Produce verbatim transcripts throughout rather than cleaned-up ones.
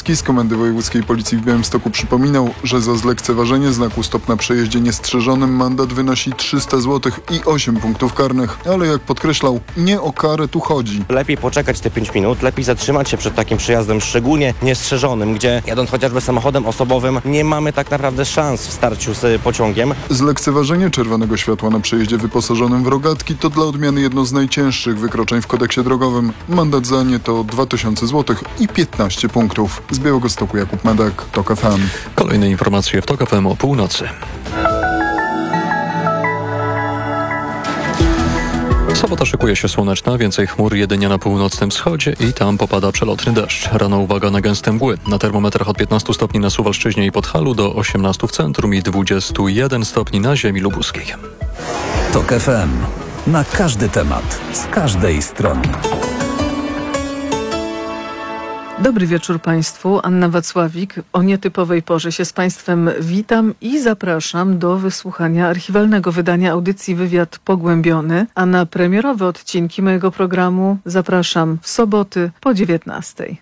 Kowalski z Komendy Wojewódzkiej Policji w Białymstoku przypominał, że za zlekceważenie znaku stop na przejeździe niestrzeżonym mandat wynosi trzysta złotych i osiem punktów karnych. Ale jak podkreślał, nie o karę tu chodzi. Lepiej poczekać te pięć minut, lepiej zatrzymać się przed takim przejazdem, szczególnie niestrzeżonym, gdzie jadąc chociażby samochodem osobowym nie mamy tak naprawdę szans w starciu z pociągiem. Zlekceważenie czerwonego światła na przejeździe wyposażonym w rogatki to dla odmiany jedno z najcięższych wykroczeń w kodeksie drogowym. Mandat za nie to dwa tysiące złotych i piętnaście punktów. Z Białegostoku Jakub Medak, TOK F M. Kolejne informacje w TOK F M o północy. Sobota szykuje się słoneczna, więcej chmur jedynie na północnym wschodzie i tam popada przelotny deszcz. Rano uwaga na gęste mgły. Na termometrach od piętnastu stopni na Suwalszczyźnie i Podhalu do osiemnastu w centrum i dwudziestu jeden stopni na ziemi lubuskiej. TOK F M. Na każdy temat, z każdej strony. Dobry wieczór Państwu. Anna Wacławik. O nietypowej porze się z Państwem witam i zapraszam do wysłuchania archiwalnego wydania audycji Wywiad Pogłębiony, a na premierowe odcinki mojego programu zapraszam w soboty po dziewiętnastej.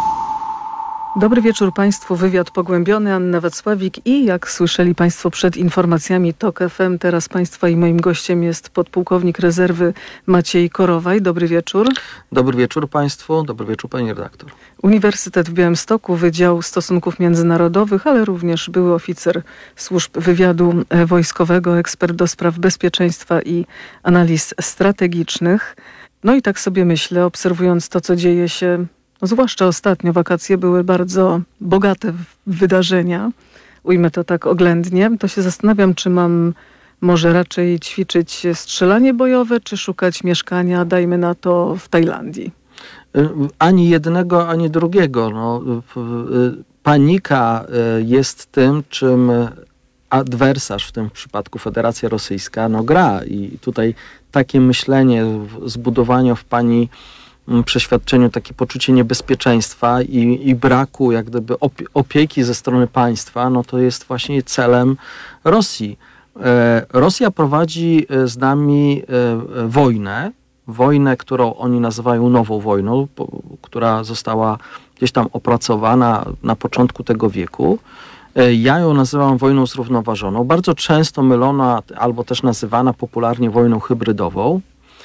Dobry wieczór Państwu, Wywiad Pogłębiony, Anna Wacławik i jak słyszeli Państwo przed informacjami TOK F M, teraz Państwa i moim gościem jest podpułkownik rezerwy Maciej Korowaj. Dobry wieczór. Dobry wieczór Państwu, dobry wieczór Pani redaktor. Uniwersytet w Białymstoku, Wydział Stosunków Międzynarodowych, ale również były oficer służb wywiadu wojskowego, ekspert do spraw bezpieczeństwa i analiz strategicznych. No i tak sobie myślę, obserwując to, co dzieje się, no zwłaszcza ostatnio, wakacje były bardzo bogate w wydarzenia, ujmę to tak oględnie, to się zastanawiam, czy mam może raczej ćwiczyć strzelanie bojowe, czy szukać mieszkania, dajmy na to, w Tajlandii. Ani jednego, ani drugiego. No, panika jest tym, czym adwersarz, w tym przypadku Federacja Rosyjska, no gra. I tutaj takie myślenie, zbudowanie w pani przeświadczeniu takie poczucie niebezpieczeństwa i, i braku jak gdyby opieki ze strony państwa, no to jest właśnie celem Rosji. E, Rosja prowadzi z nami e, wojnę, wojnę, którą oni nazywają nową wojną, po, która została gdzieś tam opracowana na początku tego wieku. E, ja ją nazywam wojną zrównoważoną, bardzo często mylona albo też nazywana popularnie wojną hybrydową.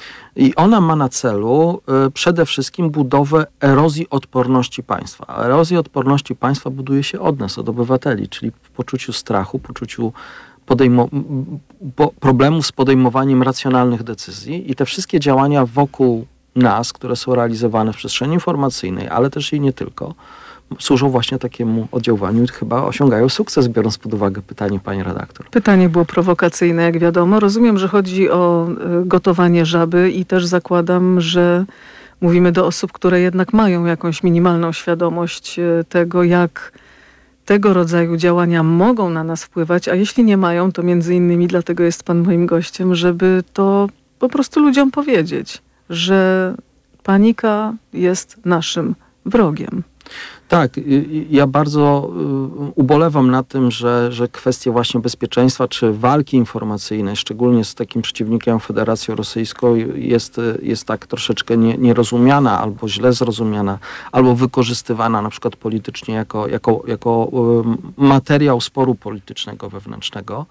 I ona ma na celu y, przede wszystkim budowę erozji odporności państwa. A erozja odporności państwa buduje się od nas, od obywateli, czyli w poczuciu strachu, poczuciu podejmo- po, problemów z podejmowaniem racjonalnych decyzji. I te wszystkie działania wokół nas, które są realizowane w przestrzeni informacyjnej, ale też i nie tylko, służą właśnie takiemu oddziaływaniu i chyba osiągają sukces, biorąc pod uwagę pytanie pani redaktor. Pytanie było prowokacyjne, jak wiadomo. Rozumiem, że chodzi o y, gotowanie żaby i też zakładam, że mówimy do osób, które jednak mają jakąś minimalną świadomość y, tego, jak tego rodzaju działania mogą na nas wpływać, a jeśli nie mają, to między innymi dlatego jest pan moim gościem, żeby to po prostu ludziom powiedzieć, że panika jest naszym wrogiem. Tak, ja bardzo ubolewam na tym, że, że kwestie właśnie bezpieczeństwa czy walki informacyjnej, szczególnie z takim przeciwnikiem Federacją Rosyjską, jest, jest tak troszeczkę nie, nierozumiana albo źle zrozumiana, albo wykorzystywana na przykład politycznie jako, jako, jako materiał sporu politycznego wewnętrznego.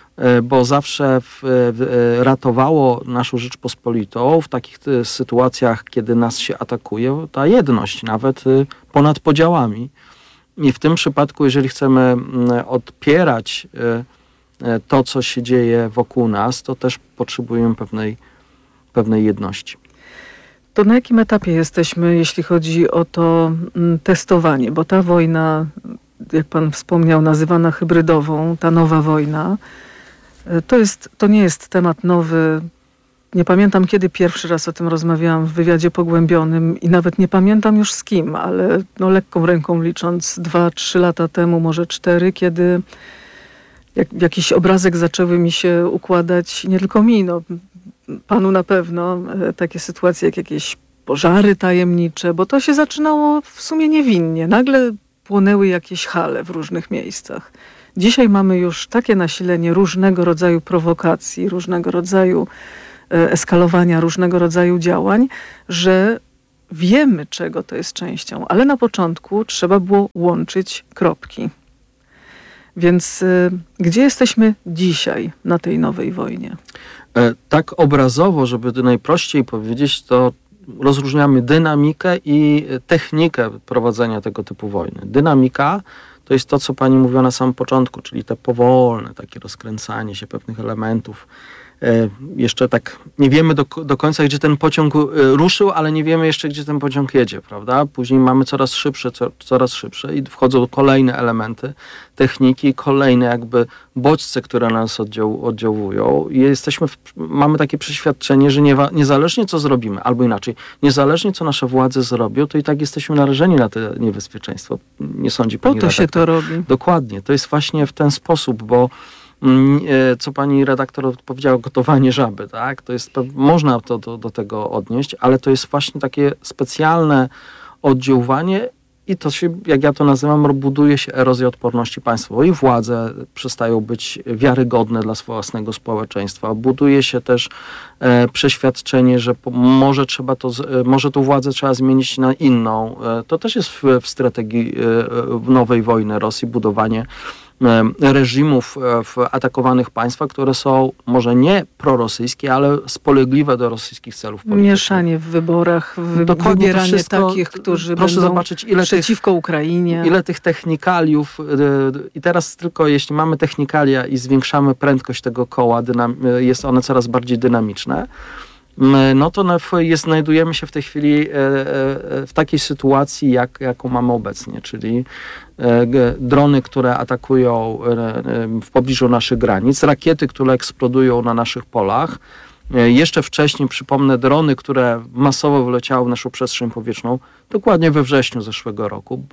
Bo zawsze w, w, ratowało naszą Rzeczpospolitą w takich sytuacjach, kiedy nas się atakuje, ta jedność, nawet ponad podziałami. I w tym przypadku, jeżeli chcemy odpierać to, co się dzieje wokół nas, to też potrzebujemy pewnej, pewnej jedności. To na jakim etapie jesteśmy, jeśli chodzi o to testowanie? Bo ta wojna, jak pan wspomniał, nazywana hybrydową, ta nowa wojna, To, jest, to nie jest temat nowy. Nie pamiętam, kiedy pierwszy raz o tym rozmawiałam w wywiadzie pogłębionym i nawet nie pamiętam już z kim, ale no lekką ręką licząc dwa, trzy lata temu, może cztery, kiedy jak, jakiś obrazek zaczęły mi się układać, nie tylko mi, no, panu na pewno, takie sytuacje jak jakieś pożary tajemnicze, bo to się zaczynało w sumie niewinnie. Nagle płonęły jakieś hale w różnych miejscach. Dzisiaj mamy już takie nasilenie różnego rodzaju prowokacji, różnego rodzaju eskalowania, różnego rodzaju działań, że wiemy, czego to jest częścią, ale na początku trzeba było łączyć kropki. Więc y, gdzie jesteśmy dzisiaj na tej nowej wojnie? E, tak obrazowo, żeby najprościej powiedzieć, to rozróżniamy dynamikę i technikę prowadzenia tego typu wojny. Dynamika to jest to, co pani mówiła na samym początku, czyli te powolne takie rozkręcanie się pewnych elementów. E, jeszcze tak nie wiemy do, do końca, gdzie ten pociąg e, ruszył, ale nie wiemy jeszcze, gdzie ten pociąg jedzie, prawda? Później mamy coraz szybsze, co, coraz szybsze i wchodzą kolejne elementy techniki, kolejne jakby bodźce, które na nas oddział, oddziałują. I jesteśmy w, mamy takie przeświadczenie, że nie, niezależnie co zrobimy, albo inaczej, niezależnie co nasze władze zrobią, to i tak jesteśmy narażeni na to niebezpieczeństwo. Nie sądzi pani Po to redaktor? się to robi. Dokładnie. To jest właśnie w ten sposób, bo co pani redaktor powiedziała, gotowanie żaby, tak? To jest, można to do, do tego odnieść, ale to jest właśnie takie specjalne oddziaływanie i to się, jak ja to nazywam, buduje się erozja odporności państwowej. I władze przestają być wiarygodne dla własnego społeczeństwa. Buduje się też e, przeświadczenie, że po, może trzeba to, e, może tą władzę trzeba zmienić na inną. E, to też jest w, w strategii e, nowej wojny Rosji, budowanie reżimów w atakowanych państwach, które są może nie prorosyjskie, ale spolegliwe do rosyjskich celów politycznych. Mieszanie w wyborach, wy, Dokładnie, wybieranie wszystko, takich, którzy proszę będą zobaczyć, ile przeciwko tych, Ukrainie. Ile tych technikaliów i teraz tylko jeśli mamy technikalia i zwiększamy prędkość tego koła, dynam, jest one coraz bardziej dynamiczne, no to jest, znajdujemy się w tej chwili w takiej sytuacji, jak, jaką mamy obecnie, czyli drony, które atakują w pobliżu naszych granic, rakiety, które eksplodują na naszych polach. Jeszcze wcześniej, przypomnę, drony, które masowo wleciały w naszą przestrzeń powietrzną, dokładnie we wrześniu zeszłego roku.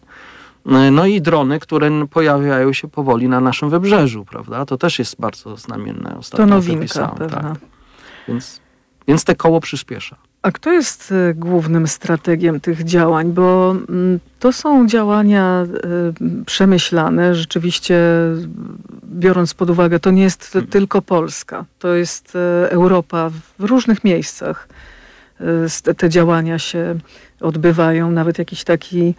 No i drony, które pojawiają się powoli na naszym wybrzeżu, prawda? To też jest bardzo znamienne. Ostatnio to nowinka pisałem, pewna. tak. Więc, więc te koło przyspiesza. A kto jest y, głównym strategiem tych działań? Bo y, to są działania y, przemyślane, rzeczywiście biorąc pod uwagę, to nie jest t- tylko Polska, to jest y, Europa w różnych miejscach. Y, te działania się odbywają, nawet jakiś taki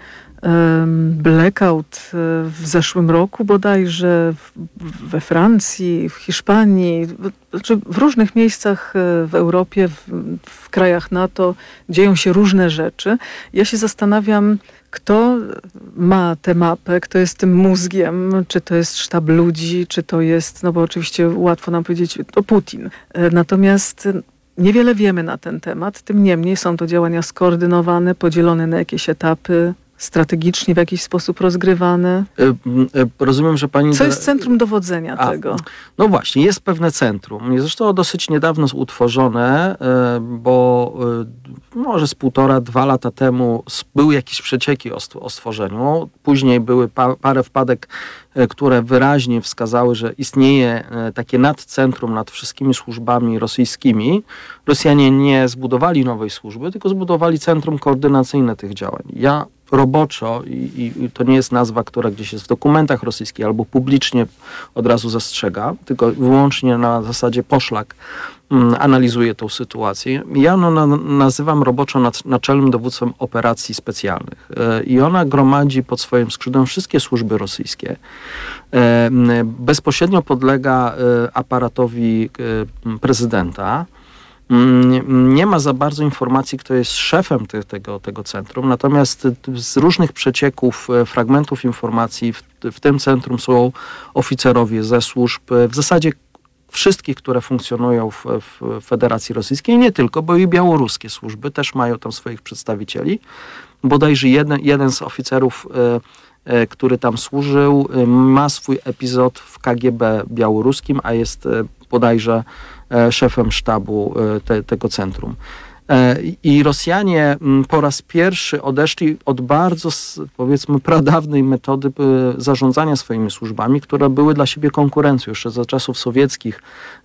blackout w zeszłym roku bodajże we Francji, w Hiszpanii, znaczy w różnych miejscach w Europie, w, w krajach NATO dzieją się różne rzeczy. Ja się zastanawiam, kto ma tę mapę, kto jest tym mózgiem, czy to jest sztab ludzi, czy to jest, no bo oczywiście łatwo nam powiedzieć, to Putin. Natomiast niewiele wiemy na ten temat, tym niemniej są to działania skoordynowane, podzielone na jakieś etapy, strategicznie w jakiś sposób rozgrywane. Rozumiem, że pani... Co jest centrum dowodzenia A, tego? No właśnie, jest pewne centrum. Zresztą dosyć niedawno utworzone, bo może z półtora, dwa lata temu były jakieś przecieki o, o stworzeniu. Później były pa, parę wpadek, które wyraźnie wskazały, że istnieje takie nadcentrum nad wszystkimi służbami rosyjskimi. Rosjanie nie zbudowali nowej służby, tylko zbudowali centrum koordynacyjne tych działań. Ja roboczo, i, i to nie jest nazwa, która gdzieś jest w dokumentach rosyjskich albo publicznie od razu zastrzega, tylko wyłącznie na zasadzie poszlak um, analizuje tą sytuację. Ja no, na, nazywam roboczo nad, naczelnym dowództwem operacji specjalnych e, i ona gromadzi pod swoim skrzydłem wszystkie służby rosyjskie. E, bezpośrednio podlega e, aparatowi e, prezydenta. Nie ma za bardzo informacji, kto jest szefem te, tego, tego centrum, natomiast z różnych przecieków, fragmentów informacji w, w tym centrum są oficerowie ze służb, w zasadzie wszystkich, które funkcjonują w, w Federacji Rosyjskiej, nie tylko, bo i białoruskie służby też mają tam swoich przedstawicieli. Bodajże jeden, jeden z oficerów, e, e, który tam służył, e, ma swój epizod w K G B białoruskim, a jest e, bodajże szefem sztabu te, tego centrum. I Rosjanie po raz pierwszy odeszli od bardzo, powiedzmy, pradawnej metody zarządzania swoimi służbami, które były dla siebie konkurencją. Jeszcze za czasów sowieckich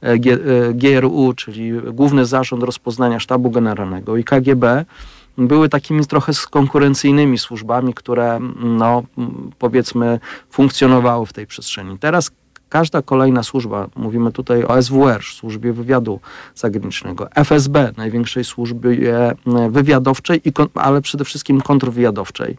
G R U, czyli Główny Zarząd Rozpoznania Sztabu Generalnego, i K G B były takimi trochę konkurencyjnymi służbami, które, no, powiedzmy, funkcjonowały w tej przestrzeni. Teraz każda kolejna służba, mówimy tutaj o S W R, służbie wywiadu zagranicznego, F S B, największej służbie wywiadowczej, i kon- ale przede wszystkim kontrwywiadowczej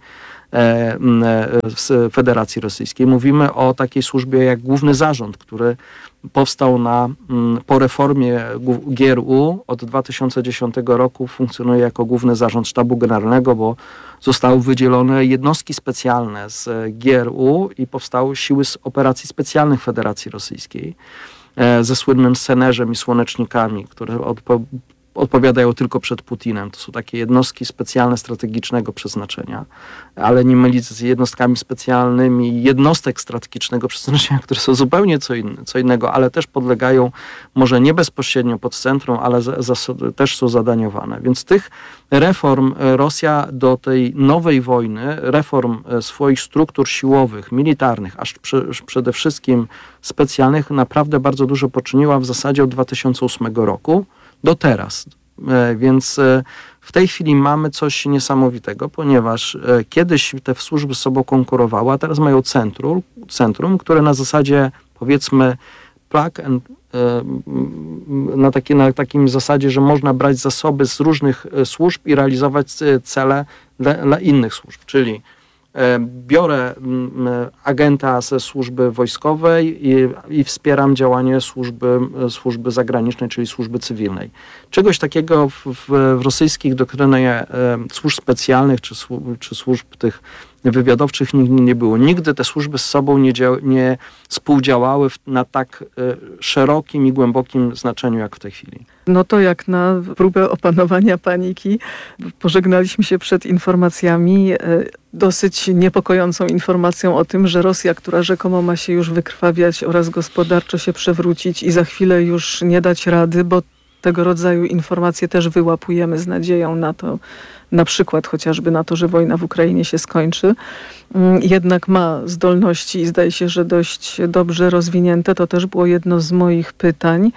z Federacji Rosyjskiej. Mówimy o takiej służbie jak Główny Zarząd, który powstał na, po reformie G R U. Od dwa tysiące dziesiątego roku funkcjonuje jako Główny Zarząd Sztabu Generalnego, bo zostały wydzielone jednostki specjalne z G R U i powstały siły operacji specjalnych Federacji Rosyjskiej ze słynnym Senerzem i Słonecznikami, które odpo- odpowiadają tylko przed Putinem. To są takie jednostki specjalne strategicznego przeznaczenia, ale nie mylić z jednostkami specjalnymi jednostek strategicznego przeznaczenia, które są zupełnie co, inne, co innego, ale też podlegają może nie bezpośrednio pod centrum, ale za, za, też są zadaniowane. Więc tych reform Rosja do tej nowej wojny, reform swoich struktur siłowych, militarnych, aż przy, przede wszystkim specjalnych, naprawdę bardzo dużo poczyniła w zasadzie od dwa tysiące ósmego roku do teraz. Więc w tej chwili mamy coś niesamowitego, ponieważ kiedyś te służby z sobą konkurowały, a teraz mają centrum, centrum, które na zasadzie, powiedzmy, plug and, na, takie, na takim zasadzie, że można brać zasoby z różnych służb i realizować cele dla, dla innych służb, czyli biorę agenta ze służby wojskowej i, i wspieram działanie służby, służby zagranicznej, czyli służby cywilnej. Czegoś takiego w, w, w rosyjskich doktrynach służb specjalnych czy, czy służb tych wywiadowczych nigdy nie było. Nigdy te służby z sobą nie, dzia- nie współdziałały w, na tak y, szerokim i głębokim znaczeniu jak w tej chwili. No to jak na próbę opanowania paniki, pożegnaliśmy się przed informacjami, dosyć niepokojącą informacją o tym, że Rosja, która rzekomo ma się już wykrwawiać oraz gospodarczo się przewrócić i za chwilę już nie dać rady, bo tego rodzaju informacje też wyłapujemy z nadzieją na to, na przykład chociażby na to, że wojna w Ukrainie się skończy, jednak ma zdolności i zdaje się, że dość dobrze rozwinięte. To też było jedno z moich pytań.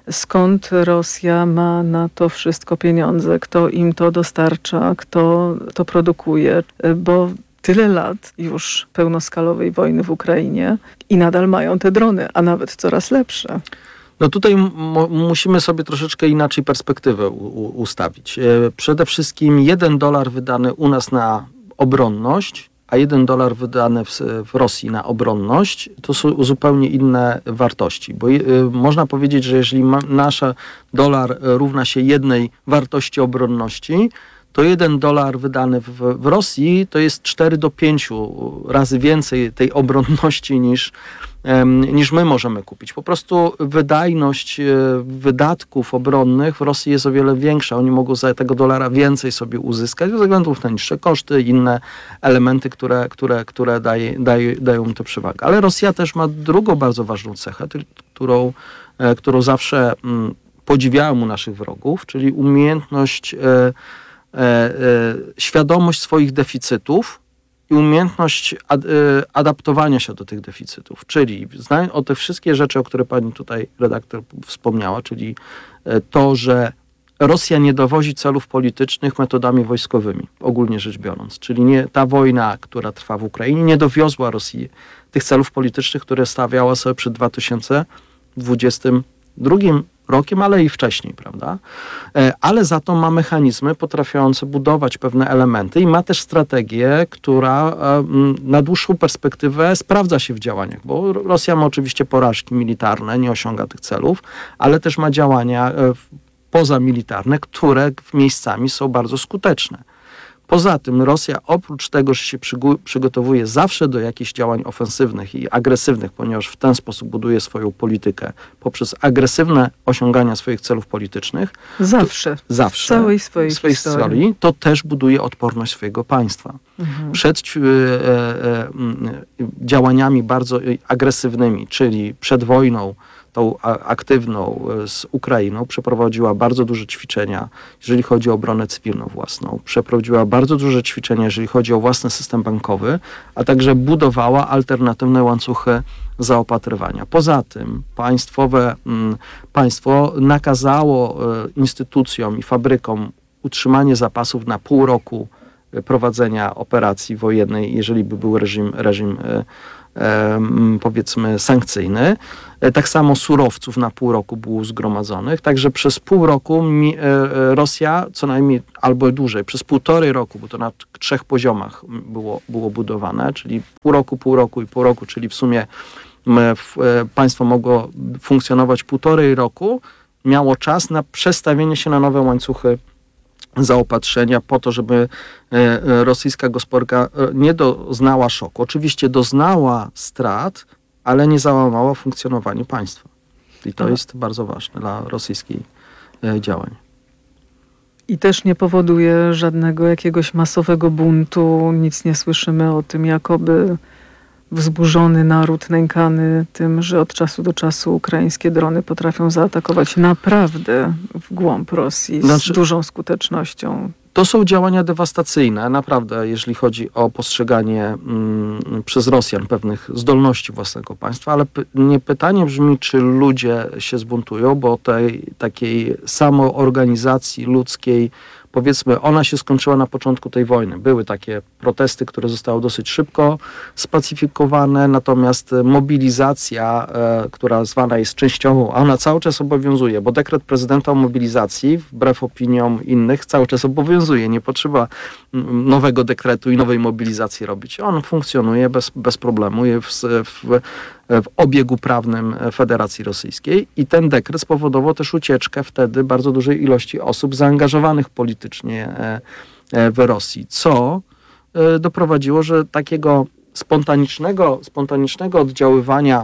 Skąd Rosja ma na to wszystko pieniądze? Kto im to dostarcza? Kto to produkuje? Bo tyle lat już pełnoskalowej wojny w Ukrainie i nadal mają te drony, a nawet coraz lepsze. No tutaj m- musimy sobie troszeczkę inaczej perspektywę u- ustawić. Przede wszystkim jeden dolar wydany u nas na obronność, a jeden dolar wydany w, w Rosji na obronność, to są zupełnie inne wartości. Bo y, można powiedzieć, że jeżeli ma, nasza dolar równa się jednej wartości obronności, to jeden dolar wydany w, w Rosji to jest cztery do pięciu razy więcej tej obronności niż, um, niż my możemy kupić. Po prostu wydajność e, wydatków obronnych w Rosji jest o wiele większa. Oni mogą za tego dolara więcej sobie uzyskać ze względu na niższe koszty i inne elementy, które, które, które daje, daje, dają im tę przewagę. Ale Rosja też ma drugą bardzo ważną cechę, ty, którą, e, którą zawsze m, podziwiałem u naszych wrogów, czyli umiejętność e, E, e, świadomość swoich deficytów i umiejętność ad, e, adaptowania się do tych deficytów. Czyli znając o te wszystkie rzeczy, o które pani tutaj redaktor wspomniała, czyli e, to, że Rosja nie dowozi celów politycznych metodami wojskowymi, ogólnie rzecz biorąc. Czyli nie, ta wojna, która trwa w Ukrainie, nie dowiozła Rosji tych celów politycznych, które stawiała sobie przed dwa tysiące dwudziestym drugim rokiem, ale i wcześniej, prawda? Ale za to ma mechanizmy potrafiące budować pewne elementy i ma też strategię, która na dłuższą perspektywę sprawdza się w działaniach, bo Rosja ma oczywiście porażki militarne, nie osiąga tych celów, ale też ma działania pozamilitarne, które miejscami są bardzo skuteczne. Poza tym Rosja oprócz tego, że się przygotowuje zawsze do jakichś działań ofensywnych i agresywnych, ponieważ w ten sposób buduje swoją politykę poprzez agresywne osiągania swoich celów politycznych. Zawsze. To, zawsze. W całej swojej, swojej historii. historii. To też buduje odporność swojego państwa. Mhm. Przed e, e, działaniami bardzo agresywnymi, czyli przed wojną tą aktywną z Ukrainą przeprowadziła bardzo duże ćwiczenia, jeżeli chodzi o obronę cywilną własną. Przeprowadziła bardzo duże ćwiczenia, jeżeli chodzi o własny system bankowy, a także budowała alternatywne łańcuchy zaopatrywania. Poza tym państwowe, państwo nakazało instytucjom i fabrykom utrzymanie zapasów na pół roku prowadzenia operacji wojennej, jeżeli by był reżim, reżim e, e, powiedzmy sankcyjny. E, tak samo surowców na pół roku było zgromadzonych, także przez pół roku mi, e, Rosja co najmniej, albo dłużej, przez półtorej roku, bo to na trzech poziomach było, było budowane, czyli pół roku, pół roku i pół roku, czyli w sumie w, e, państwo mogło funkcjonować półtorej roku, miało czas na przestawienie się na nowe łańcuchy zaopatrzenia po to, żeby rosyjska gospodarka nie doznała szoku. Oczywiście doznała strat, ale nie załamała funkcjonowania państwa. I to jest bardzo ważne dla rosyjskich działań. I też nie powoduje żadnego jakiegoś masowego buntu. Nic nie słyszymy o tym, jakoby wzburzony naród nękany tym, że od czasu do czasu ukraińskie drony potrafią zaatakować naprawdę w głąb Rosji z znaczy, dużą skutecznością. To są działania dewastacyjne, naprawdę, jeżeli chodzi o postrzeganie mm, przez Rosjan pewnych zdolności własnego państwa, ale py- nie pytanie brzmi, czy ludzie się zbuntują, bo tej takiej samoorganizacji ludzkiej, powiedzmy, ona się skończyła na początku tej wojny. Były takie protesty, które zostały dosyć szybko spacyfikowane, natomiast mobilizacja, e, która zwana jest częściową, a ona cały czas obowiązuje, bo dekret prezydenta o mobilizacji, wbrew opiniom innych, cały czas obowiązuje. Nie potrzeba nowego dekretu i nowej mobilizacji robić. On funkcjonuje bez, bez problemu w, w, w obiegu prawnym Federacji Rosyjskiej i ten dekret spowodował też ucieczkę wtedy bardzo dużej ilości osób zaangażowanych politycznie w Rosji, co doprowadziło, że takiego spontanicznego, spontanicznego oddziaływania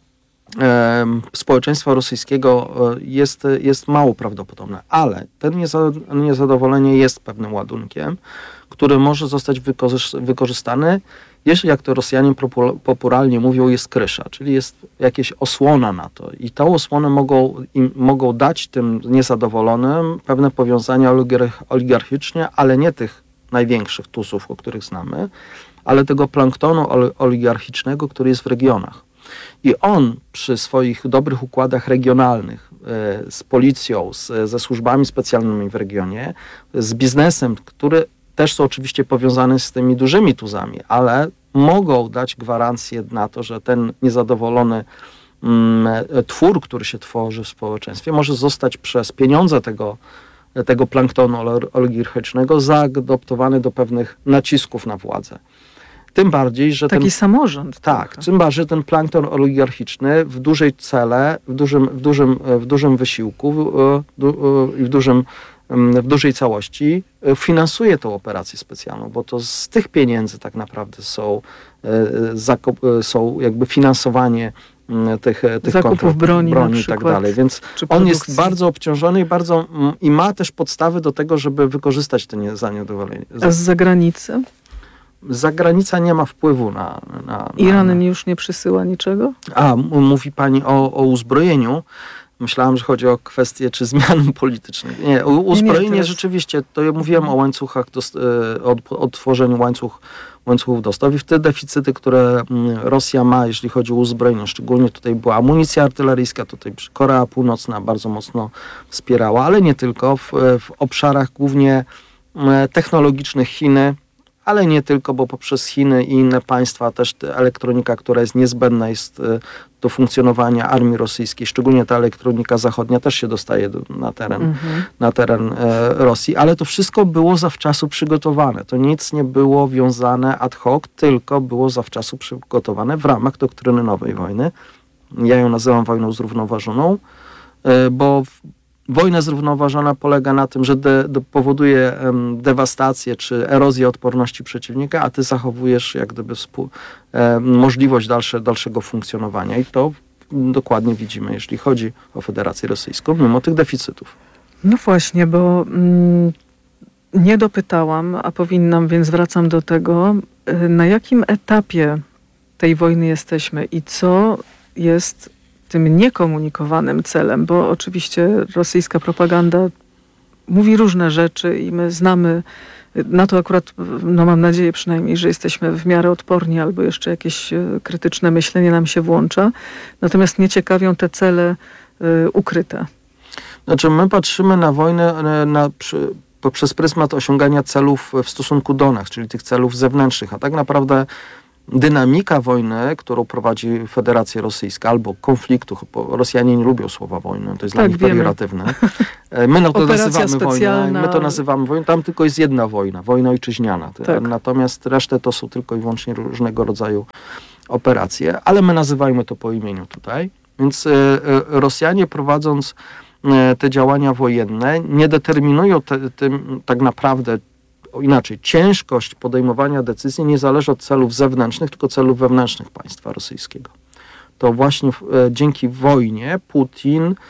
społeczeństwa rosyjskiego jest, jest mało prawdopodobne, ale ten niezadowolenie jest pewnym ładunkiem, który może zostać wykorzystany, jeśli, jak to Rosjanie popularnie mówią, jest krysza, czyli jest jakaś osłona na to i tą osłonę mogą, im, mogą dać tym niezadowolonym pewne powiązania oligarchiczne, ale nie tych największych tusów, o których znamy, ale tego planktonu oligarchicznego, który jest w regionach. I on przy swoich dobrych układach regionalnych y, z policją, z, ze służbami specjalnymi w regionie, z biznesem, który też są oczywiście powiązane z tymi dużymi tuzami, ale mogą dać gwarancję na to, że ten niezadowolony mm, twór, który się tworzy w społeczeństwie, może zostać przez pieniądze tego, tego planktonu oligarchicznego zaadoptowany do pewnych nacisków na władzę. Tym bardziej, że Taki ten, samorząd. Tak, trochę. tym bardziej, że ten plankton oligarchiczny w dużej cele, w dużym, w dużym, w dużym wysiłku i w, dużym, w dużej całości finansuje tą operację specjalną, bo to z tych pieniędzy tak naprawdę są, są jakby finansowanie tych, tych zakupów broni, broni na i tak przykład, dalej. Więc on jest bardzo obciążony i bardzo i ma też podstawy do tego, żeby wykorzystać to zadowolenie. A z zagranicy? Zagranica nie ma wpływu na... na, na Iran na... już nie przysyła niczego? A, m- mówi pani o, o uzbrojeniu. Myślałam, że chodzi o kwestię czy zmian politycznych. Nie, u, uzbrojenie nie, teraz... rzeczywiście, to ja mówiłem o łańcuchach, dost, o odtworzeniu łańcuch, łańcuchów dostaw i w te deficyty, które Rosja ma, jeśli chodzi o uzbrojenie, szczególnie tutaj była amunicja artyleryjska, tutaj Korea Północna bardzo mocno wspierała, ale nie tylko, w, w obszarach głównie technologicznych Chiny, ale nie tylko, bo poprzez Chiny i inne państwa też elektronika, która jest niezbędna jest do funkcjonowania armii rosyjskiej, szczególnie ta elektronika zachodnia też się dostaje do, na teren, mhm. na teren e, Rosji, ale to wszystko było zawczasu przygotowane. To nic nie było wiązane ad hoc, tylko było zawczasu przygotowane w ramach doktryny nowej wojny. Ja ją nazywam wojną zrównoważoną, e, bo w, wojna zrównoważona polega na tym, że de, de, powoduje um, dewastację czy erozję odporności przeciwnika, a ty zachowujesz jak gdyby współ, um, możliwość dalsze, dalszego funkcjonowania. I to dokładnie widzimy, jeśli chodzi o Federację Rosyjską, mimo tych deficytów. No właśnie, bo mm, nie dopytałam, a powinnam, więc wracam do tego, na jakim etapie tej wojny jesteśmy i co jest tym niekomunikowanym celem, bo oczywiście rosyjska propaganda mówi różne rzeczy i my znamy, na to akurat, no mam nadzieję przynajmniej, że jesteśmy w miarę odporni albo jeszcze jakieś krytyczne myślenie nam się włącza. Natomiast mnie ciekawią te cele y, ukryte. Znaczy my patrzymy na wojnę na, przy, poprzez pryzmat osiągania celów w stosunku do nas, czyli tych celów zewnętrznych, a tak naprawdę dynamika wojny, którą prowadzi Federacja Rosyjska, albo konfliktu, bo Rosjanie nie lubią słowa wojny, to jest Tak, dla nich wiemy. pejoratywne. My no to Operacja nazywamy wojną, specjalna. my to nazywamy wojną, tam tylko jest jedna wojna, wojna ojczyźniana. Tak. Natomiast resztę to są tylko i wyłącznie różnego rodzaju operacje, ale my nazywajmy to po imieniu tutaj. Więc e, e, Rosjanie prowadząc e, te działania wojenne nie determinują te, tym tak naprawdę, o inaczej, ciężkość podejmowania decyzji nie zależy od celów zewnętrznych, tylko celów wewnętrznych państwa rosyjskiego. To właśnie e, dzięki wojnie Putin e,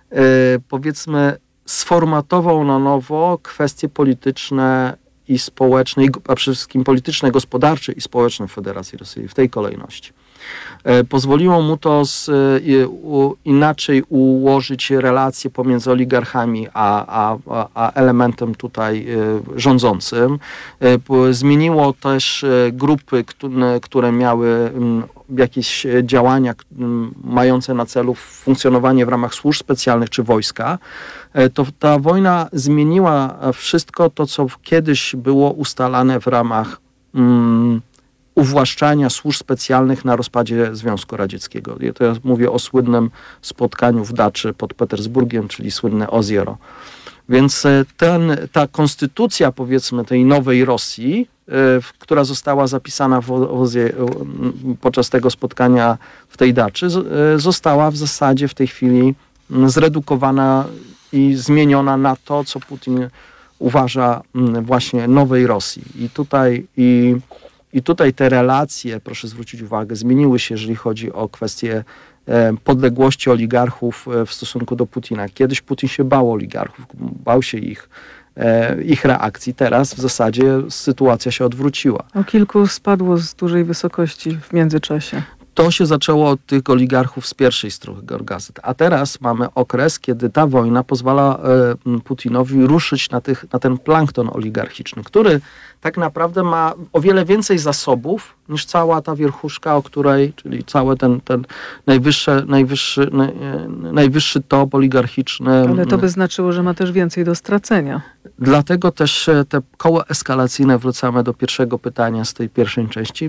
powiedzmy sformatował na nowo kwestie polityczne i społeczne, a przede wszystkim polityczne, gospodarcze i społeczne w Federacji Rosyjskiej w tej kolejności. E, pozwoliło mu to z, e, u, inaczej ułożyć relacje pomiędzy oligarchami a, a, a elementem tutaj e, rządzącym. E, po, zmieniło też e, grupy, które, które miały m, jakieś działania m, mające na celu funkcjonowanie w ramach służb specjalnych czy wojska. E, to ta wojna zmieniła wszystko to, co kiedyś było ustalane w ramach m, uwłaszczania służb specjalnych na rozpadzie Związku Radzieckiego. Ja teraz mówię o słynnym spotkaniu w Daczy pod Petersburgiem, czyli słynne Oziero. Więc ten, ta konstytucja, powiedzmy, tej nowej Rosji, y, która została zapisana w Ozie, podczas tego spotkania w tej Daczy, y, została w zasadzie w tej chwili zredukowana i zmieniona na to, co Putin uważa y, właśnie nowej Rosji. I tutaj i I tutaj te relacje, proszę zwrócić uwagę, zmieniły się, jeżeli chodzi o kwestię e, podległości oligarchów e, w stosunku do Putina. Kiedyś Putin się bał oligarchów, bał się ich, e, ich reakcji. Teraz w zasadzie sytuacja się odwróciła. O kilku spadło z dużej wysokości w międzyczasie. To się zaczęło od tych oligarchów z pierwszej strony gazet. A teraz mamy okres, kiedy ta wojna pozwala e, Putinowi ruszyć na, tych, na ten plankton oligarchiczny, który tak naprawdę ma o wiele więcej zasobów niż cała ta wierchuszka, o której, czyli cały ten, ten najwyższy, najwyższy, naj, najwyższy top oligarchiczny. Ale to by znaczyło, że ma też więcej do stracenia. Dlatego też te koło eskalacyjne, wracamy do pierwszego pytania z tej pierwszej części,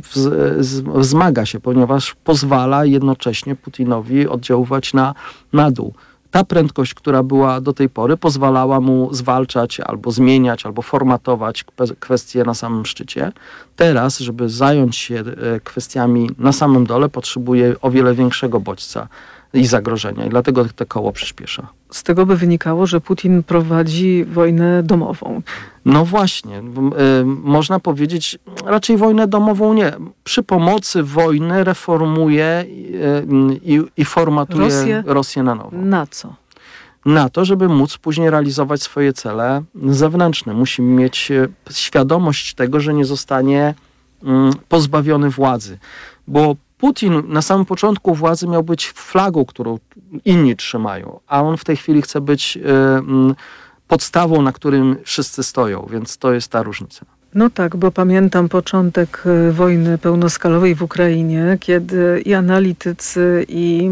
wzmaga się, ponieważ pozwala jednocześnie Putinowi oddziaływać na, na dół. Ta prędkość, która była do tej pory, pozwalała mu zwalczać albo zmieniać, albo formatować kwestie na samym szczycie. Teraz, żeby zająć się kwestiami na samym dole, potrzebuje o wiele większego bodźca i zagrożenia. I dlatego to koło przyspiesza. Z tego by wynikało, że Putin prowadzi wojnę domową. No właśnie. Y, można powiedzieć, raczej wojnę domową nie. Przy pomocy wojny reformuje y, i, i formatuje Rosję? Rosję na nowo. Na co? Na to, żeby móc później realizować swoje cele zewnętrzne. Musi mieć świadomość tego, że nie zostanie y, pozbawiony władzy. Bo Putin na samym początku władzy miał być flagą, którą inni trzymają, a on w tej chwili chce być y, y, podstawą, na którym wszyscy stoją, więc to jest ta różnica. No tak, bo pamiętam początek wojny pełnoskalowej w Ukrainie, kiedy i analitycy, i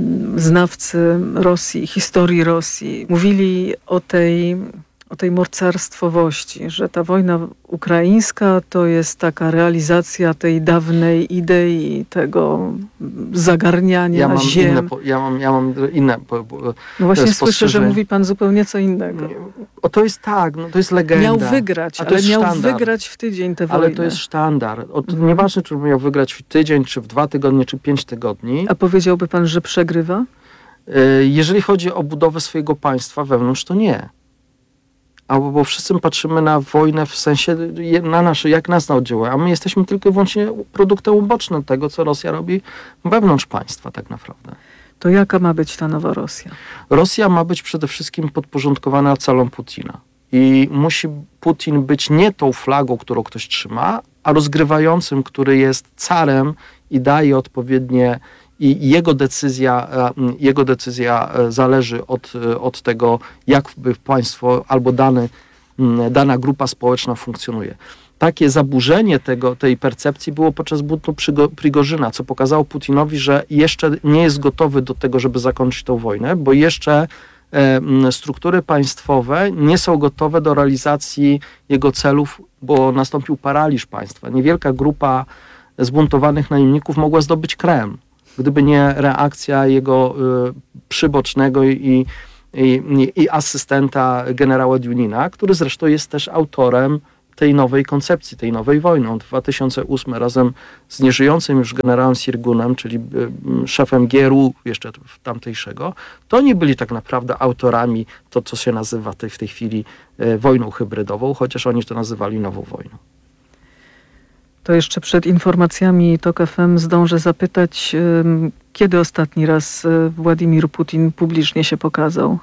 znawcy Rosji, historii Rosji mówili o tej, o tej mocarstwowości, że ta wojna ukraińska to jest taka realizacja tej dawnej idei, tego zagarniania ja mam ziem. Inne, ja, mam, ja mam inne po, po, No właśnie słyszę, że spostrzeżenie. mówi pan zupełnie co innego. O, to jest tak, no, to jest legenda. Miał wygrać, A to ale jest miał sztandar. wygrać w tydzień tę wojnę. Ale to jest sztandar. O, to Mhm. Nieważne, czy miał wygrać w tydzień, czy w dwa tygodnie, czy pięć tygodni. A powiedziałby pan, że przegrywa? Y, jeżeli chodzi o budowę swojego państwa wewnątrz, to nie. Albo bo wszyscy patrzymy na wojnę w sensie na nasze, jak nas na oddziałuje, a my jesteśmy tylko i wyłącznie produktem ubocznym tego, co Rosja robi wewnątrz państwa tak naprawdę. To jaka ma być ta nowa Rosja? Rosja ma być przede wszystkim podporządkowana celom Putina. I musi Putin być nie tą flagą, którą ktoś trzyma, a rozgrywającym, który jest carem i daje odpowiednie i jego decyzja, jego decyzja zależy od, od tego, jak państwo albo dany, dana grupa społeczna funkcjonuje. Takie zaburzenie tego, tej percepcji było podczas buntu Prigorzyna, co pokazało Putinowi, że jeszcze nie jest gotowy do tego, żeby zakończyć tę wojnę, bo jeszcze struktury państwowe nie są gotowe do realizacji jego celów, bo nastąpił paraliż państwa. Niewielka grupa zbuntowanych najemników mogła zdobyć Kreml, gdyby nie reakcja jego przybocznego i, i, i asystenta generała Dionina, który zresztą jest też autorem tej nowej koncepcji, tej nowej wojny. W dwa tysiące ósmym razem z nieżyjącym już generałem Sirgunem, czyli szefem G R U jeszcze tamtejszego, to oni byli tak naprawdę autorami to, co się nazywa tej, w tej chwili wojną hybrydową, chociaż oni to nazywali nową wojną. To jeszcze przed informacjami TOK F M zdążę zapytać, kiedy ostatni raz Władimir Putin publicznie się pokazał?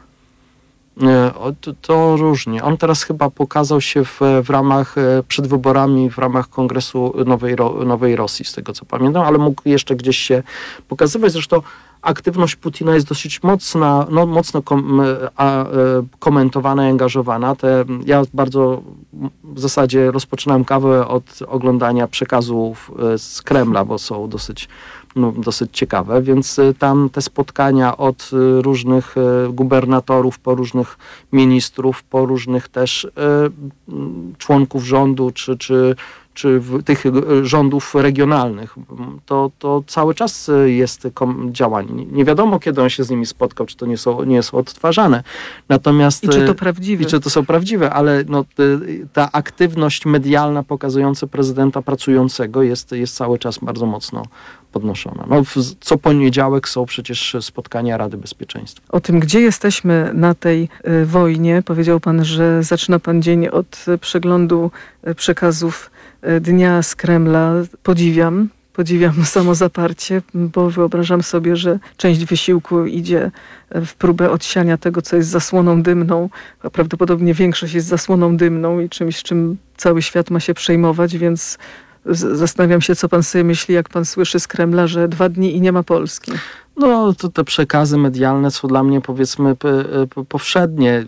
To, to różnie. On teraz chyba pokazał się w, w ramach, przed wyborami, w ramach Kongresu Nowej, Nowej Rosji, z tego co pamiętam, ale mógł jeszcze gdzieś się pokazywać. Zresztą aktywność Putina jest dosyć mocna, no, mocno kom, a, komentowana i angażowana. Te, ja bardzo w zasadzie rozpoczynałem kawę od oglądania przekazów z Kremla, bo są dosyć No, dosyć ciekawe, więc tam te spotkania od różnych gubernatorów, po różnych ministrów, po różnych też y, członków rządu, czy, czy, czy tych rządów regionalnych, to, to cały czas jest działanie. Nie wiadomo, kiedy on się z nimi spotkał, czy to nie są, nie są odtwarzane. Natomiast, I czy to prawdziwe? I czy to są prawdziwe, ale no, ta aktywność medialna pokazująca prezydenta pracującego jest, jest cały czas bardzo mocno podnoszona. No, co poniedziałek są przecież spotkania Rady Bezpieczeństwa. O tym, gdzie jesteśmy na tej y, wojnie, powiedział pan, że zaczyna pan dzień od y, przeglądu y, przekazów y, dnia z Kremla. Podziwiam. Podziwiam samozaparcie, bo wyobrażam sobie, że część wysiłku idzie w próbę odsiania tego, co jest zasłoną dymną, a prawdopodobnie większość jest zasłoną dymną i czymś, czym cały świat ma się przejmować, więc zastanawiam się, co pan sobie myśli, jak pan słyszy z Kremla, że dwa dni i nie ma Polski. No, to te przekazy medialne są dla mnie, powiedzmy, powszednie.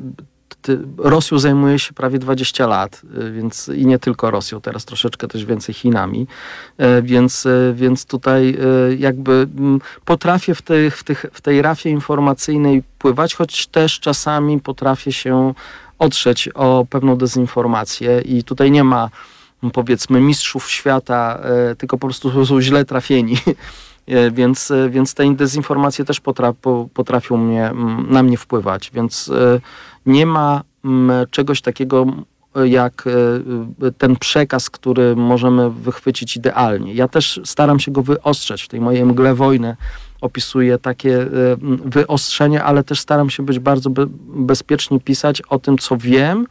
Rosją zajmuje się prawie dwadzieścia lat, więc i nie tylko Rosją, teraz troszeczkę też więcej Chinami, więc, więc tutaj jakby potrafię w, tych, w, tych, w tej rafie informacyjnej pływać, choć też czasami potrafię się otrzeć o pewną dezinformację i tutaj nie ma, powiedzmy, mistrzów świata, tylko po prostu są źle trafieni. Więc, więc te dezinformacje też potrafią mnie, na mnie wpływać, więc nie ma czegoś takiego jak ten przekaz, który możemy wychwycić idealnie. Ja też staram się go wyostrzać. W tej mojej mgle wojny opisuję takie wyostrzenie, ale też staram się być bardzo be- bezpiecznie pisać o tym, co wiem,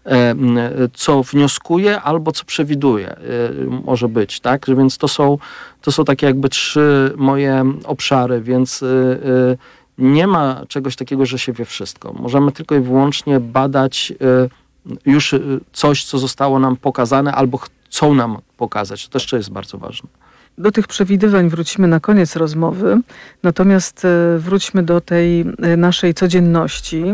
co wnioskuję albo co przewiduję, może być, tak? Więc to są, to są takie jakby trzy moje obszary, więc nie ma czegoś takiego, że się wie wszystko. Możemy tylko i wyłącznie badać już coś, co zostało nam pokazane albo chcą nam pokazać. To też jest bardzo ważne. Do tych przewidywań wrócimy na koniec rozmowy, natomiast wróćmy do tej naszej codzienności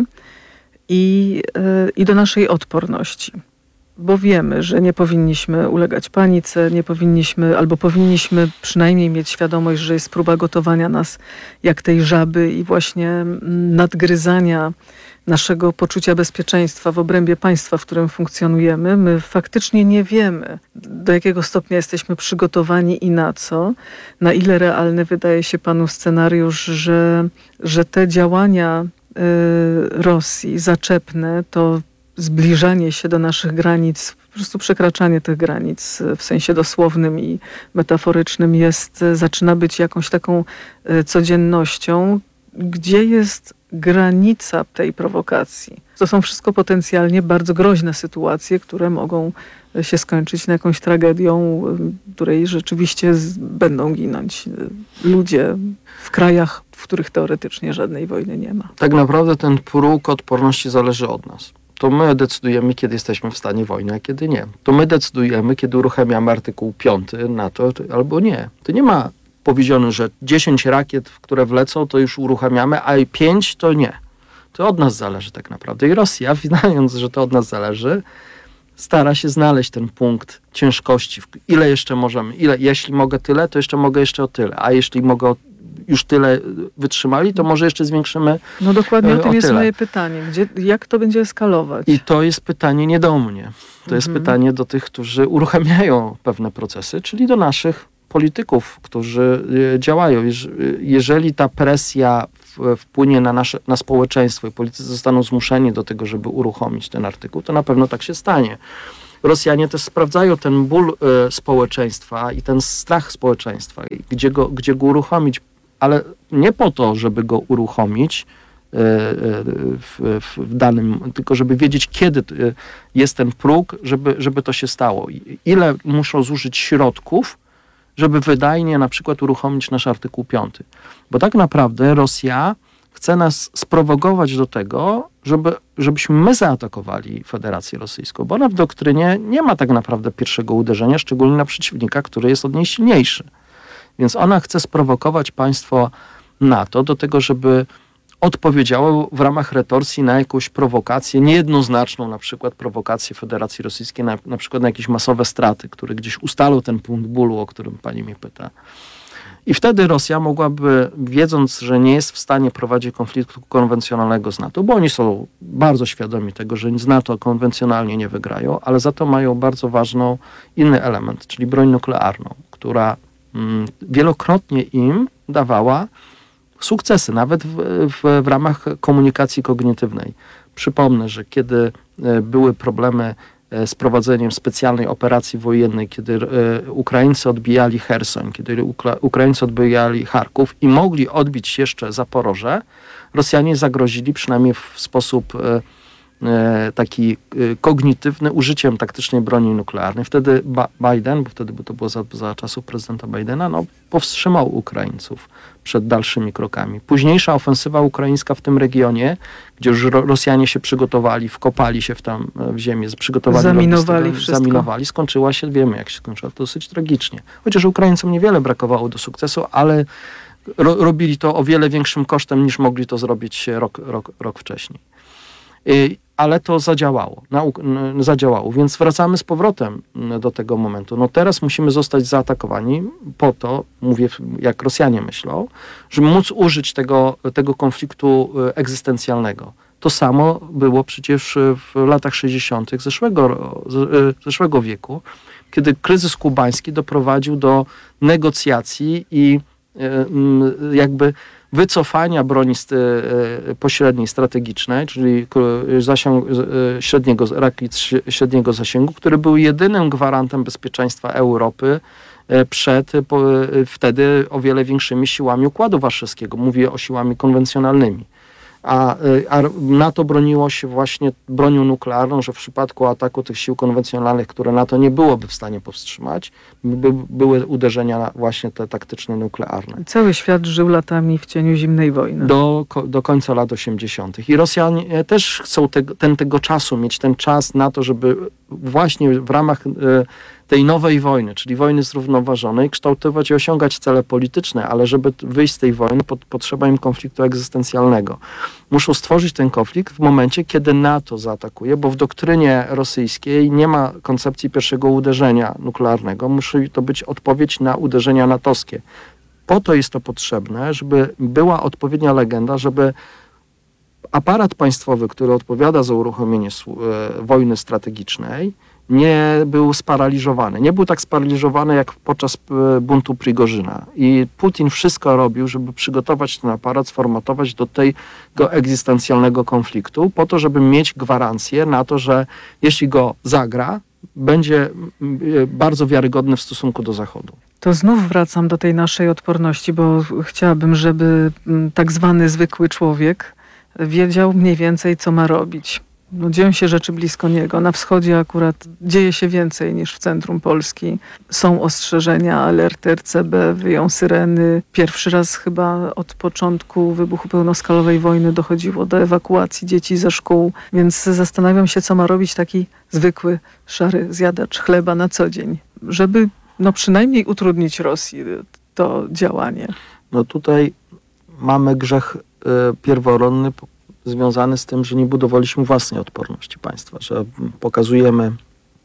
i, i do naszej odporności. Bo wiemy, że nie powinniśmy ulegać panice, nie powinniśmy, albo powinniśmy przynajmniej mieć świadomość, że jest próba gotowania nas jak tej żaby i właśnie nadgryzania naszego poczucia bezpieczeństwa w obrębie państwa, w którym funkcjonujemy. My faktycznie nie wiemy, do jakiego stopnia jesteśmy przygotowani i na co. Na ile realny wydaje się panu scenariusz, że, że te działania y, Rosji zaczepne, to zbliżanie się do naszych granic, po prostu przekraczanie tych granic w sensie dosłownym i metaforycznym jest, zaczyna być jakąś taką codziennością. Gdzie jest granica tej prowokacji? To są wszystko potencjalnie bardzo groźne sytuacje, które mogą się skończyć na jakąś tragedią, w której rzeczywiście będą ginąć ludzie w krajach, w których teoretycznie żadnej wojny nie ma. Tak naprawdę ten próg odporności zależy od nas. To my decydujemy, kiedy jesteśmy w stanie wojny, a kiedy nie. To my decydujemy, kiedy uruchamiamy artykuł piąty NATO albo nie. To nie ma powiedziane, że dziesięć rakiet, które wlecą, to już uruchamiamy, a pięć to nie. To od nas zależy tak naprawdę. I Rosja, wiedząc, że to od nas zależy, stara się znaleźć ten punkt ciężkości. Ile jeszcze możemy? Ile? Jeśli mogę tyle, to jeszcze mogę jeszcze o tyle. A jeśli mogę o, już tyle wytrzymali, to może jeszcze zwiększymy No dokładnie o o tym jest tyle. moje pytanie. Gdzie, jak to będzie eskalować? I to jest pytanie nie do mnie. To Mhm. jest pytanie do tych, którzy uruchamiają pewne procesy, czyli do naszych polityków, którzy y, działają. Jeż- Jeżeli ta presja w- wpłynie na nasze, na społeczeństwo i politycy zostaną zmuszeni do tego, żeby uruchomić ten artykuł, to na pewno tak się stanie. Rosjanie też sprawdzają ten ból y, społeczeństwa i ten strach społeczeństwa, i gdzie go, gdzie go uruchomić, ale nie po to, żeby go uruchomić y, y, w, w, w danym, tylko żeby wiedzieć, kiedy y, jest ten próg, żeby, żeby to się stało. I ile muszą zużyć środków, żeby wydajnie na przykład uruchomić nasz artykuł piąty. Bo tak naprawdę Rosja chce nas sprowokować do tego, żeby, żebyśmy my zaatakowali Federację Rosyjską, bo ona w doktrynie nie ma tak naprawdę pierwszego uderzenia, szczególnie na przeciwnika, który jest od niej silniejszy. Więc ona chce sprowokować państwo NATO do tego, żeby odpowiedziało w ramach retorsji na jakąś prowokację, niejednoznaczną na przykład prowokację Federacji Rosyjskiej, na, na przykład na jakieś masowe straty, które gdzieś ustalą ten punkt bólu, o którym pani mnie pyta. I wtedy Rosja mogłaby, wiedząc, że nie jest w stanie prowadzić konfliktu konwencjonalnego z NATO, bo oni są bardzo świadomi tego, że z NATO konwencjonalnie nie wygrają, ale za to mają bardzo ważną inny element, czyli broń nuklearną, która mm, wielokrotnie im dawała sukcesy, nawet w, w, w ramach komunikacji kognitywnej. Przypomnę, że kiedy e, były problemy e, z prowadzeniem specjalnej operacji wojennej, kiedy e, Ukraińcy odbijali Cherson, kiedy Ukra- Ukraińcy odbijali Charków i mogli odbić jeszcze Zaporoże, Rosjanie zagrozili przynajmniej w sposób e, e, taki e, kognitywny użyciem taktycznej broni nuklearnej. Wtedy ba- Biden, bo wtedy bo to było za, za czasów prezydenta Bidena, no, powstrzymał Ukraińców przed dalszymi krokami. Późniejsza ofensywa ukraińska w tym regionie, gdzie już Ro- Rosjanie się przygotowali, wkopali się w tam w ziemię, przygotowali Zaminowali logistykę, wszystko. zaminowali, skończyła się, wiemy jak się skończyła, to dosyć tragicznie. Chociaż Ukraińcom niewiele brakowało do sukcesu, ale ro- robili to o wiele większym kosztem niż mogli to zrobić rok, rok, rok wcześniej. Y, ale to zadziałało, nauk- n- zadziałało, więc wracamy z powrotem n- do tego momentu. No teraz musimy zostać zaatakowani po to, mówię jak Rosjanie myślą, żeby móc użyć tego, tego konfliktu y, egzystencjalnego. To samo było przecież w latach sześćdziesiątych zeszłego, ro- z- y, zeszłego wieku, kiedy kryzys kubański doprowadził do negocjacji i y, mm, jakby wycofania broni st- e, pośredniej, strategicznej, czyli k- zasięg, e, średniego, rakiet ś- średniego zasięgu, który był jedynym gwarantem bezpieczeństwa Europy e, przed e, po, e, wtedy o wiele większymi siłami Układu Warszawskiego. Mówię o siłami konwencjonalnymi. A, e, a NATO broniło się właśnie bronią nuklearną, że w przypadku ataku tych sił konwencjonalnych, które NATO nie byłoby w stanie powstrzymać, by, były uderzenia na właśnie te taktyczne nuklearne. Cały świat żył latami w cieniu zimnej wojny. Do, ko- do końca lat osiemdziesiątych. I Rosjanie też chcą tego, ten, tego czasu, mieć ten czas na to, żeby właśnie w ramach e, tej nowej wojny, czyli wojny zrównoważonej, kształtować i osiągać cele polityczne, ale żeby t- wyjść z tej wojny, pot- potrzeba im konfliktu egzystencjalnego. Muszą stworzyć ten konflikt w momencie, kiedy NATO zaatakuje, bo w doktrynie rosyjskiej nie ma koncepcji pierwszego uderzenia nuklearnego. Musi to być odpowiedź na uderzenia natowskie. Po to jest to potrzebne, żeby była odpowiednia legenda, żeby aparat państwowy, który odpowiada za uruchomienie słu- e, wojny strategicznej, nie był sparaliżowany. Nie był tak sparaliżowany jak podczas e, buntu Prigorzyna. I Putin wszystko robił, żeby przygotować ten aparat, sformatować do tego egzystencjalnego konfliktu, po to, żeby mieć gwarancję na to, że jeśli go zagra, będzie m, e, bardzo wiarygodny w stosunku do Zachodu. To znów wracam do tej naszej odporności, bo chciałabym, żeby mm, tak zwany zwykły człowiek wiedział mniej więcej, co ma robić. No, dzieją się rzeczy blisko niego. Na wschodzie akurat dzieje się więcej niż w centrum Polski. Są ostrzeżenia, alerty R C B, wyją syreny. Pierwszy raz chyba od początku wybuchu pełnoskalowej wojny dochodziło do ewakuacji dzieci ze szkół, więc zastanawiam się, co ma robić taki zwykły, szary zjadacz chleba na co dzień, żeby no przynajmniej utrudnić Rosji to działanie. No tutaj mamy grzech y, pierworodny p- związany z tym, że nie budowaliśmy własnej odporności państwa, że pokazujemy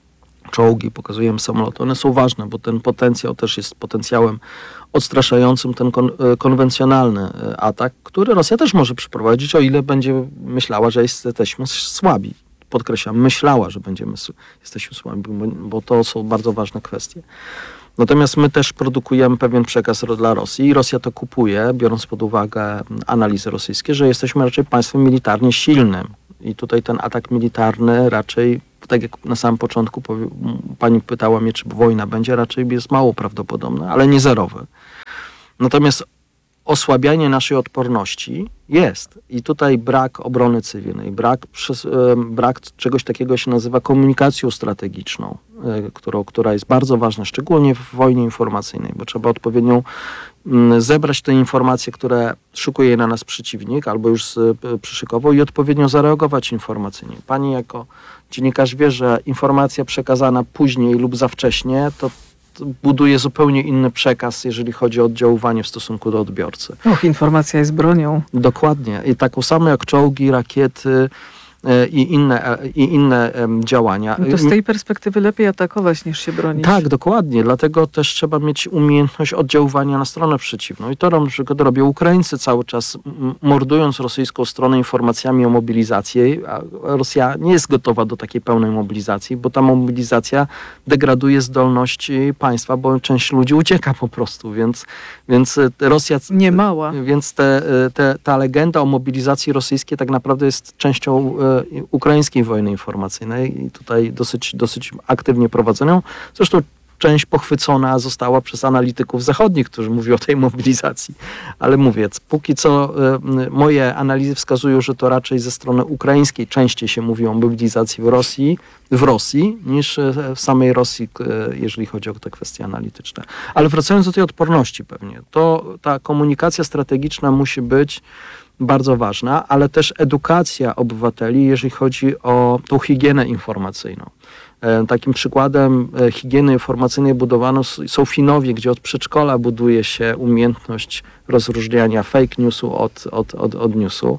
czołgi, pokazujemy samoloty. One są ważne, bo ten potencjał też jest potencjałem odstraszającym ten kon, konwencjonalny atak, który Rosja też może przeprowadzić, o ile będzie myślała, że jesteśmy słabi. Podkreślam, myślała, że będziemy, jesteśmy słabi, bo, bo to są bardzo ważne kwestie. Natomiast my też produkujemy pewien przekaz dla Rosji i Rosja to kupuje, biorąc pod uwagę analizy rosyjskie, że jesteśmy raczej państwem militarnie silnym. I tutaj ten atak militarny raczej, tak jak na samym początku powie, pani pytała mnie, czy wojna będzie, raczej jest mało prawdopodobne, ale nie zerowe. Natomiast osłabianie naszej odporności jest. I tutaj brak obrony cywilnej, brak, brak czegoś takiego się nazywa komunikacją strategiczną, którą, która jest bardzo ważna, szczególnie w wojnie informacyjnej, bo trzeba odpowiednią zebrać te informacje, które szykuje na nas przeciwnik albo już przyszykował i odpowiednio zareagować informacyjnie. Pani jako dziennikarz wie, że informacja przekazana później lub za wcześnie to buduje zupełnie inny przekaz, jeżeli chodzi o oddziaływanie w stosunku do odbiorcy. Och, informacja jest bronią. Dokładnie. I taką samą jak czołgi, rakiety i inne, i inne działania. No to z tej perspektywy lepiej atakować niż się bronić. Tak, dokładnie. Dlatego też trzeba mieć umiejętność oddziaływania na stronę przeciwną. I to na przykład robią Ukraińcy cały czas, mordując rosyjską stronę informacjami o mobilizacji. A Rosja nie jest gotowa do takiej pełnej mobilizacji, bo ta mobilizacja degraduje zdolności państwa, bo część ludzi ucieka po prostu. Więc, więc Rosja... Nie mała. Więc te, te, ta legenda o mobilizacji rosyjskiej tak naprawdę jest częścią ukraińskiej wojny informacyjnej i tutaj dosyć, dosyć aktywnie prowadzoną. Zresztą część pochwycona została przez analityków zachodnich, którzy mówią o tej mobilizacji. Ale mówię, póki co y, moje analizy wskazują, że to raczej ze strony ukraińskiej częściej się mówi o mobilizacji w Rosji, w Rosji niż w samej Rosji, y, jeżeli chodzi o te kwestie analityczne. Ale wracając do tej odporności pewnie, to ta komunikacja strategiczna musi być bardzo ważna, ale też edukacja obywateli, jeżeli chodzi o tą higienę informacyjną. Takim przykładem higieny informacyjnej budowano są Finowie, gdzie od przedszkola buduje się umiejętność rozróżniania fake newsu od, od, od, od newsu.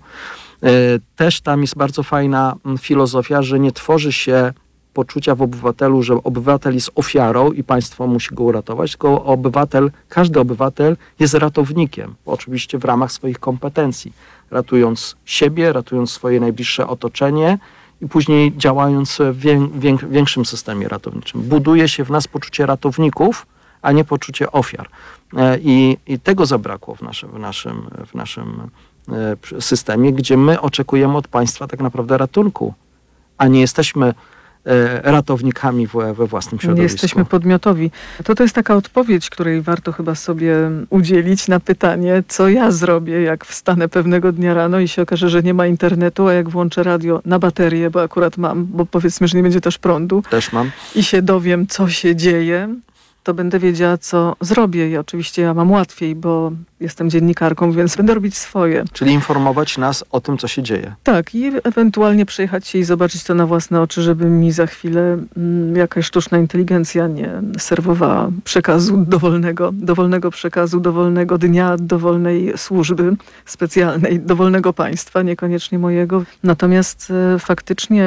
Też tam jest bardzo fajna filozofia, że nie tworzy się poczucia w obywatelu, że obywatel jest ofiarą i państwo musi go uratować, tylko obywatel, każdy obywatel jest ratownikiem, oczywiście w ramach swoich kompetencji, ratując siebie, ratując swoje najbliższe otoczenie i później działając w wię, wię, większym systemie ratowniczym. Buduje się w nas poczucie ratowników, a nie poczucie ofiar. I, i tego zabrakło w naszym, w naszym, w naszym systemie, gdzie my oczekujemy od państwa tak naprawdę ratunku, a nie jesteśmy ratownikami we własnym środowisku. Nie jesteśmy podmiotowi. To to jest taka odpowiedź, której warto chyba sobie udzielić na pytanie, co ja zrobię, jak wstanę pewnego dnia rano i się okaże, że nie ma internetu, a jak włączę radio na baterię, bo akurat mam, bo powiedzmy, że nie będzie też prądu. Też mam. I się dowiem, co się dzieje, to będę wiedziała, co zrobię. I oczywiście ja mam łatwiej, bo jestem dziennikarką, więc będę robić swoje. Czyli informować nas o tym, co się dzieje. Tak, i ewentualnie przejechać się i zobaczyć to na własne oczy, żeby mi za chwilę mm, jakaś sztuczna inteligencja nie serwowała przekazu dowolnego, dowolnego przekazu, dowolnego dnia, dowolnej służby specjalnej, dowolnego państwa, niekoniecznie mojego. Natomiast e, faktycznie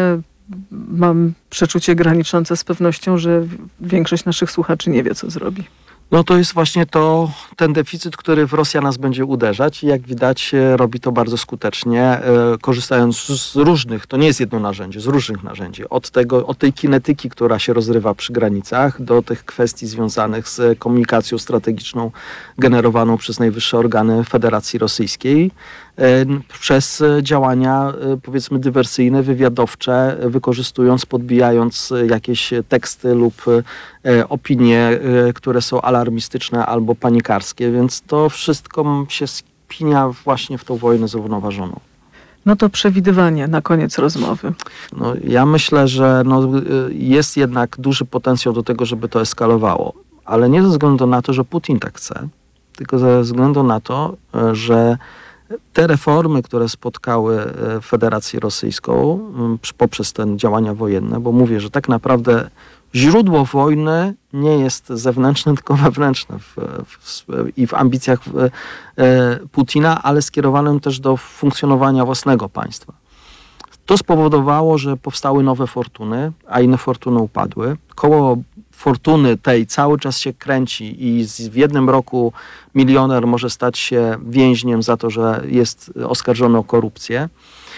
mam przeczucie graniczące z pewnością, że większość naszych słuchaczy nie wie, co zrobi. No to jest właśnie to, ten deficyt, który w Rosja nas będzie uderzać i jak widać robi to bardzo skutecznie, e, korzystając z różnych, to nie jest jedno narzędzie, z różnych narzędzi. Od tego, od tej kinetyki, która się rozrywa przy granicach, do tych kwestii związanych z komunikacją strategiczną generowaną przez najwyższe organy Federacji Rosyjskiej, e, przez działania e, powiedzmy dywersyjne, wywiadowcze, wykorzystując, podbijając jakieś teksty lub e, opinie, e, które są alarmistyczne albo panikarskie, więc to wszystko się spinia właśnie w tą wojnę zrównoważoną. No to przewidywanie na koniec rozmowy. No, ja myślę, że no, jest jednak duży potencjał do tego, żeby to eskalowało, ale nie ze względu na to, że Putin tak chce, tylko ze względu na to, że te reformy, które spotkały Federację Rosyjską poprzez te działania wojenne, bo mówię, że tak naprawdę źródło wojny nie jest zewnętrzne, tylko wewnętrzne w, w, i w ambicjach w, e, Putina, ale skierowanym też do funkcjonowania własnego państwa. To spowodowało, że powstały nowe fortuny, a inne fortuny upadły. Koło fortuny tej cały czas się kręci i w jednym roku milioner może stać się więźniem za to, że jest oskarżony o korupcję.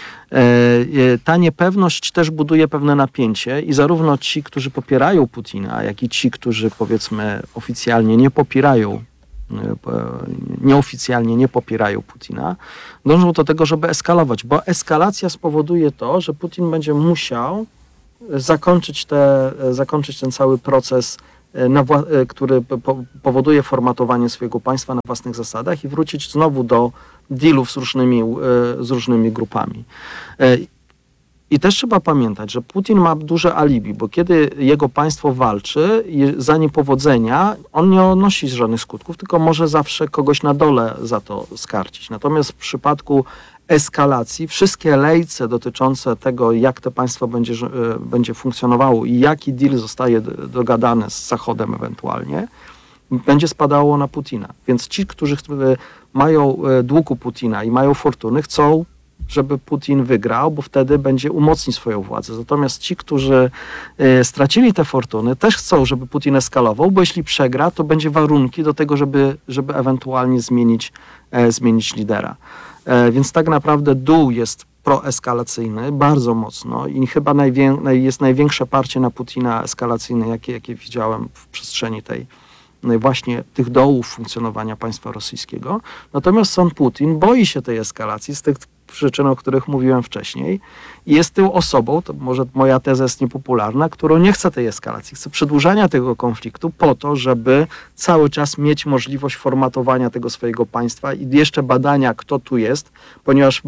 Ta niepewność też buduje pewne napięcie i zarówno ci, którzy popierają Putina, jak i ci, którzy powiedzmy oficjalnie nie popierają, nieoficjalnie nie popierają Putina, dążą do tego, żeby eskalować, bo eskalacja spowoduje to, że Putin będzie musiał zakończyć, te, zakończyć ten cały proces, na wła- który po- powoduje formatowanie swojego państwa na własnych zasadach i wrócić znowu do dealów z różnymi, z różnymi grupami. I też trzeba pamiętać, że Putin ma duże alibi, bo kiedy jego państwo walczy za niepowodzenia, on nie odnosi żadnych skutków, tylko może zawsze kogoś na dole za to skarcić. Natomiast w przypadku eskalacji wszystkie lejce dotyczące tego, jak to państwo będzie, będzie funkcjonowało i jaki deal zostaje dogadany z Zachodem ewentualnie, będzie spadało na Putina. Więc ci, którzy mają dług u Putina i mają fortuny, chcą, żeby Putin wygrał, bo wtedy będzie umocnić swoją władzę. Natomiast ci, którzy y, stracili te fortuny, też chcą, żeby Putin eskalował, bo jeśli przegra, to będzie warunki do tego, żeby, żeby ewentualnie zmienić, e, zmienić lidera. E, więc tak naprawdę dół jest proeskalacyjny, bardzo mocno i chyba najwię- naj, jest największe parcie na Putina eskalacyjne, jakie, jakie widziałem w przestrzeni tej właśnie tych dołów funkcjonowania państwa rosyjskiego. Natomiast sam Putin boi się tej eskalacji z tych przyczyn, o których mówiłem wcześniej i jest tą osobą, to może moja teza jest niepopularna, którą nie chce tej eskalacji, chce przedłużania tego konfliktu po to, żeby cały czas mieć możliwość formatowania tego swojego państwa i jeszcze badania, kto tu jest, ponieważ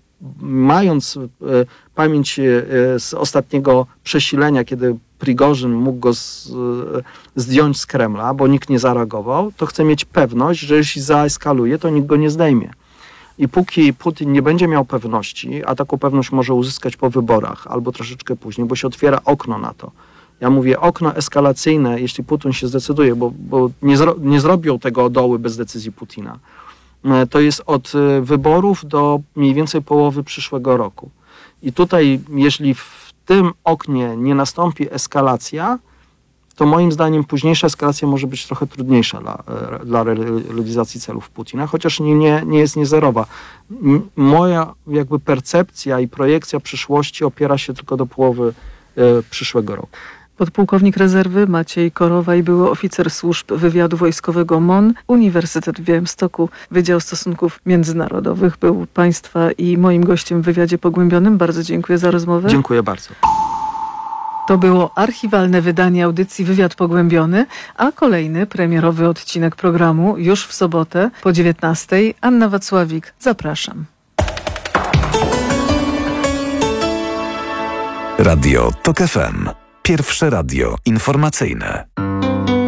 mając y, pamięć y, z ostatniego przesilenia, kiedy Prigorzyn mógł go z, y, zdjąć z Kremla, bo nikt nie zareagował, to chce mieć pewność, że jeśli zaeskaluje, to nikt go nie zdejmie. I póki Putin nie będzie miał pewności, a taką pewność może uzyskać po wyborach albo troszeczkę później, bo się otwiera okno na to. Ja mówię okno eskalacyjne, jeśli Putin się zdecyduje, bo, bo nie, zro, nie zrobią tego doły bez decyzji Putina. To jest od wyborów do mniej więcej połowy przyszłego roku. I tutaj, jeśli w tym oknie nie nastąpi eskalacja, to moim zdaniem późniejsza eskalacja może być trochę trudniejsza dla, dla realizacji celów Putina, chociaż nie, nie, nie jest niezerowa. Moja jakby percepcja i projekcja przyszłości opiera się tylko do połowy e, przyszłego roku. Podpułkownik rezerwy Maciej Korowaj, były oficer służb wywiadu wojskowego M O N, Uniwersytet w Białymstoku, Wydział Stosunków Międzynarodowych, był Państwa i moim gościem w wywiadzie pogłębionym. Bardzo dziękuję za rozmowę. Dziękuję bardzo. To było archiwalne wydanie audycji Wywiad Pogłębiony, a kolejny premierowy odcinek programu już w sobotę po dziewiętnastej. Anna Wacławik, zapraszam. Radio TOK F M. Pierwsze radio informacyjne.